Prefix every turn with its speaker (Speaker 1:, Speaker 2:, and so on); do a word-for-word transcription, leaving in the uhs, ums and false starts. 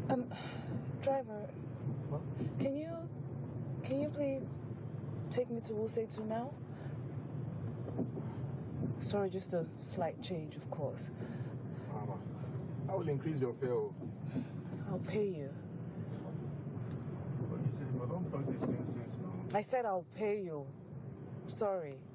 Speaker 1: Um, driver,
Speaker 2: What?
Speaker 1: can you, can you please take me to Wuse two now? Sorry, just a slight change, of course.
Speaker 2: Mama, I will increase your fare.
Speaker 1: I'll pay you.
Speaker 2: But you said, but don't talk these things since now.
Speaker 1: I said I'll pay you. Sorry.